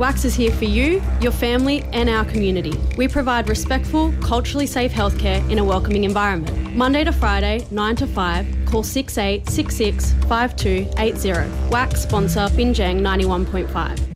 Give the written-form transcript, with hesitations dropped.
WAX is here for you, your family and our community. We provide respectful, culturally safe healthcare in a welcoming environment. Monday to Friday, 9 to 5, call 6866 5280. WAX sponsor Binjang 91.5.